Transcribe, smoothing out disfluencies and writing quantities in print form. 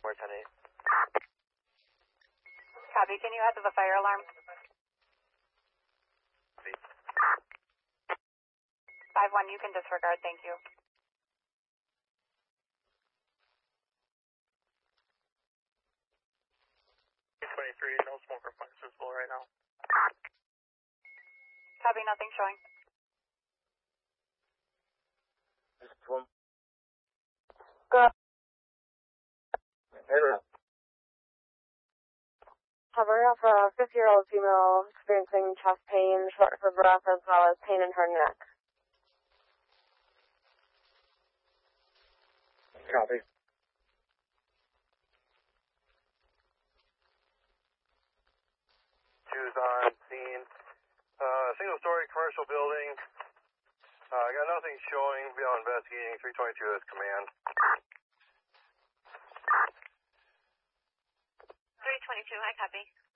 410-8. Copy. Can you head to the fire alarm? 5-1, you can disregard. Thank you. 23, no smoker flags visible right now. Copy. Nothing showing. Go. Cover up a 50-year-old female experiencing chest pain, short for breath, as well as pain in her neck. Copy. Two's on scene. Single-story commercial building. I got nothing showing. Beyond investigating. 322 is command. 322, I copy.